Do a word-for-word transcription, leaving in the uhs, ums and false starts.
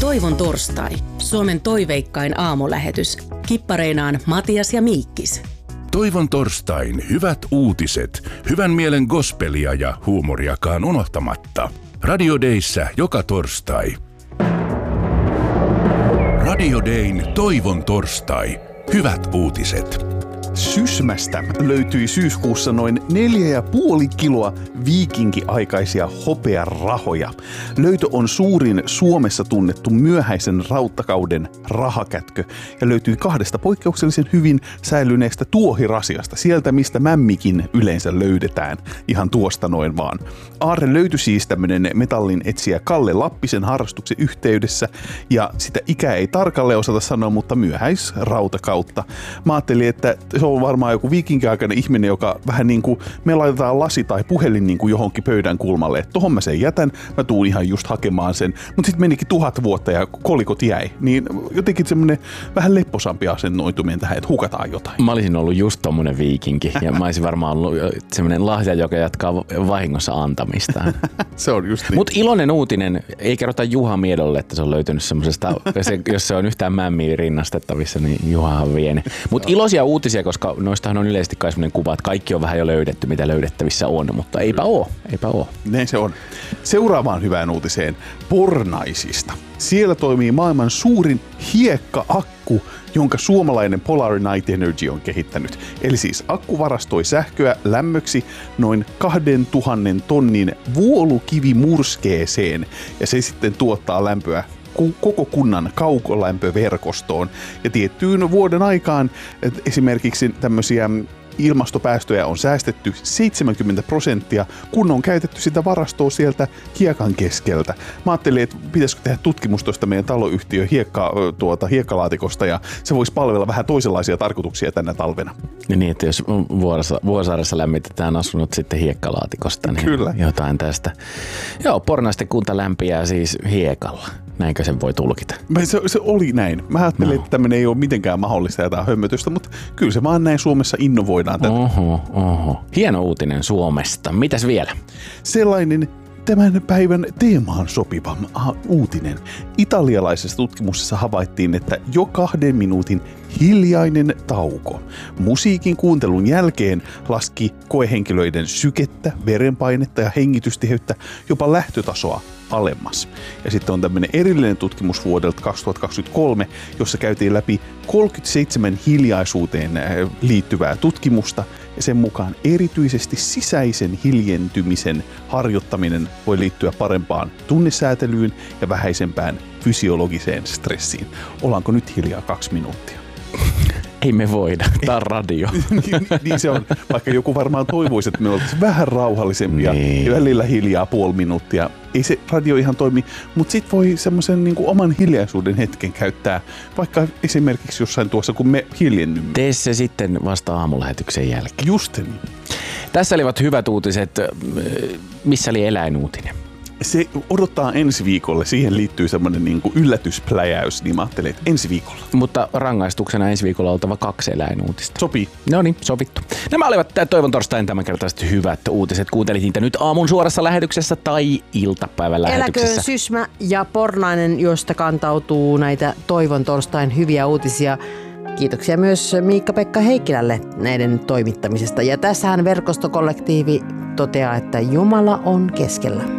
Toivon torstai, Suomen toiveikkain aamulähetys. Kippareinaan Matias ja Miikkis. Toivon torstain hyvät uutiset, hyvän mielen gospelia ja huumoriakaan unohtamatta. Radio Dayssä joka torstai. Radio Dayn Toivon torstai. Hyvät uutiset. Sysmästä löytyi syyskuussa noin neljä ja puoli kiloa viikinkiaikaisia hopearahoja. Löytö on suurin Suomessa tunnettu myöhäisen rauttakauden rahakätkö ja löytyi kahdesta poikkeuksellisen hyvin säilyneestä tuohirasiasta, sieltä mistä mämmikin yleensä löydetään, ihan tuosta noin vaan. Aarre löytyi siis tämmönen metallin etsijä Kalle Lappisen harrastuksen yhteydessä ja sitä ikää ei tarkalleen osata sanoa, mutta myöhäisrautakautta. Mä ajattelin, että se on varmaan joku viikinkiaikainen ihminen, joka vähän niin kuin me laitetaan lasi tai puhelin niin kuin johonkin pöydän kulmalle, että tohon mä sen jätän, mä tuun ihan just hakemaan sen, mutta sitten menikin tuhat vuotta ja kolikot jäi, niin jotenkin semmoinen vähän lepposampi asennoituminen tähän, että hukataan jotain. Mä olisin ollut just tommonen viikinki ja mä olisin varmaan ollut semmoinen lahja, joka jatkaa vahingossa antamistaan. Se on just niin. Mut iloinen uutinen, ei kerrota Juha Miedolle, että se on löytynyt semmosesta, se, jos se on yhtään mämmiä rinnastettavissa, niin Juhahan vie ne. Mut iloisia uutisia, koska noistahan on yleisesti kai semmoinen kuva, että kaikki on vähän jo löydetty, mitä löydettävissä on, mutta eipä oo, eipä oo. Näin se on. Seuraavaan hyvään uutiseen Pornaisista. Siellä toimii maailman suurin hiekka-akku, jonka suomalainen Polar Night Energy on kehittänyt. Eli siis akku varastoi sähköä lämmöksi noin kahdentuhannen tonnin vuolukivimurskeeseen ja se sitten tuottaa lämpöä koko kunnan kaukolämpöverkostoon. Ja tiettyyn vuoden aikaan esimerkiksi tämmöisiä ilmastopäästöjä on säästetty seitsemänkymmentä prosenttia, kun on käytetty sitä varastoa sieltä hiekan keskeltä. Mä ajattelin, että pitäisikö tehdä tutkimus tuosta meidän taloyhtiö hiekka, tuota, hiekkalaatikosta ja se voisi palvella vähän toisenlaisia tarkoituksia tänä talvena. Niin, että jos Vuosaaressa lämmitetään asunnot sitten hiekkalaatikosta, niin Kyllä. jotain tästä. Joo, Pornaisten kunta lämpiää siis hiekalla. Näinkö sen voi tulkita? Se, se oli näin. Mä ajattelin, no. että tämmöinen ei ole mitenkään mahdollista jotain hömmötystä, mutta kyllä se vaan näin Suomessa innovoidaan tätä. Oho, oho. Hieno uutinen Suomesta. Mitäs vielä? Sellainen tämän päivän teemaan sopiva uutinen. Italialaisessa tutkimuksessa havaittiin, että jo kahden minuutin hiljainen tauko musiikin kuuntelun jälkeen laski koehenkilöiden sykettä, verenpainetta ja hengitystiheyttä jopa lähtötasoa alemmas. Ja sitten on tämmöinen erillinen tutkimus vuodelta kaksituhattakaksikymmentäkolme, jossa käytiin läpi kolmekymmentäseitsemän hiljaisuuteen liittyvää tutkimusta ja sen mukaan erityisesti sisäisen hiljentymisen harjoittaminen voi liittyä parempaan tunnesäätelyyn ja vähäisempään fysiologiseen stressiin. Ollaanko nyt hiljaa kaksi minuuttia? Ei me voida. Tämä on radio. niin, niin se on. Vaikka joku varmaan toivoisi, että me oltaisiin vähän rauhallisempia niin. ja välillä hiljaa puoli minuuttia. Ei se radio ihan toimi, mutta sit voi semmoisen niin kuin oman hiljaisuuden hetken käyttää, vaikka esimerkiksi jossain tuossa, kun me hiljennymme. Tee se sitten vasta aamulähetyksen jälkeen. Just niin. Tässä olivat hyvät uutiset. Missä oli eläinuutinen? Se odottaa ensi viikolle. Siihen liittyy semmoinen niin kuin yllätyspläjäys, niin mä ajattelin, että ensi viikolla. Mutta rangaistuksena ensi viikolla oltava kaksi eläinuutista. Sopii. No niin, sovittu. Nämä olivat Toivon torstain tämänkertaiset hyvät uutiset. Kuuntelit niitä nyt aamun suorassa lähetyksessä tai iltapäivän lähetyksessä. Eläköön Sysmä ja Pornainen, josta kantautuu näitä Toivon torstain hyviä uutisia. Kiitoksia myös Miikka-Pekka Heikkilälle näiden toimittamisesta. Ja tässähän verkostokollektiivi toteaa, että Jumala on keskellä.